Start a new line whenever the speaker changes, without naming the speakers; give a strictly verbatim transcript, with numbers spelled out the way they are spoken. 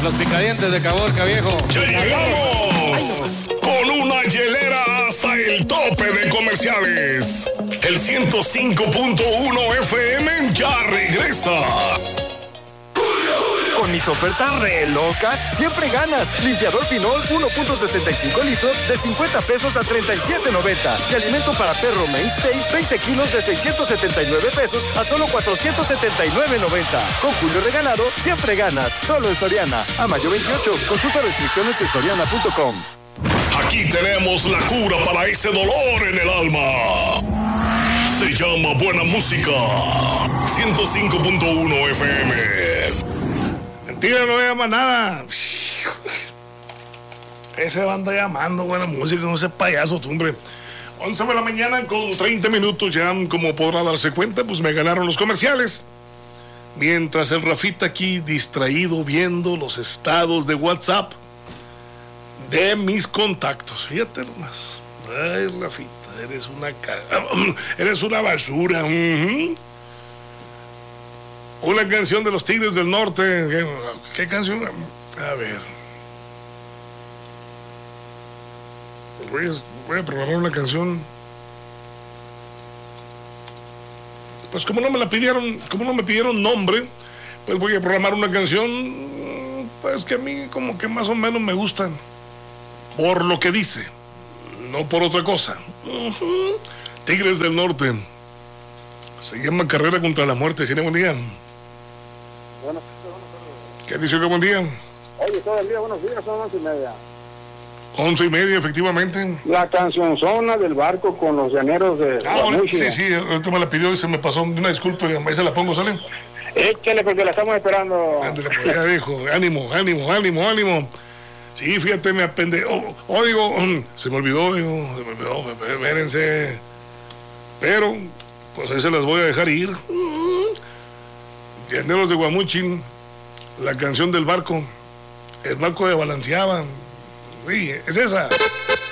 Los picadientes de Caborca, viejo.
¡Ya llegamos! Con una hielera hasta el tope de comerciales. El ciento cinco punto uno F M ya regresa.
Con mis ofertas re locas, siempre ganas. Limpiador Pinol uno punto sesenta y cinco litros de cincuenta pesos a treinta y siete noventa. Y alimento para perro Mainstay veinte kilos de seiscientos setenta y nueve pesos a solo cuatrocientos setenta y nueve noventa. Con Julio Regalado, siempre ganas. Solo en Soriana. A mayo veintiocho. Consulta restricciones en soriana punto com.
Aquí tenemos la cura para ese dolor en el alma. Se llama buena música. ciento cinco punto uno F M.
Mentira, no llama nada. Ese banda llamando buena música, no ese payaso, tú, hombre. once de la mañana con treinta minutos, ya como podrá darse cuenta, pues me ganaron los comerciales. Mientras el Rafita aquí distraído viendo los estados de WhatsApp de mis contactos. Fíjate nomás. Ay, Rafita, eres una ca... eres una basura. Uh-huh. Una canción de los Tigres del Norte. ¿Qué, qué canción? A ver. Voy a, voy a programar una canción. Pues como no me la pidieron, como no me pidieron nombre, pues voy a programar una canción, pues que a mí como que más o menos me gustan. Por lo que dice, no por otra cosa. Uh-huh. Tigres del Norte. Se llama Carrera contra la Muerte. ¿Qué buen día?
Bueno,
¿Qué dice que buen día?
oye, todo el día, buenos días, son once y media.
Once y media, efectivamente.
La cancionzona del barco con los llaneros de
Ah, bueno,
Guamúchil.
sí, sí, ahorita me la pidió y se me pasó. Una disculpa, ahí se la pongo, ¿sale?
Échale porque la estamos esperando.
Ándale, pues ya dijo, ánimo, ánimo, ánimo, ánimo. Sí, fíjate, me apende. Oh, oh, digo, se me olvidó, digo, se me olvidó, espérense. Pero, pues ahí se las voy a dejar ir. Llaneros de Guamúchil, la canción del barco. El barco de balanceaba. Sí, es esa.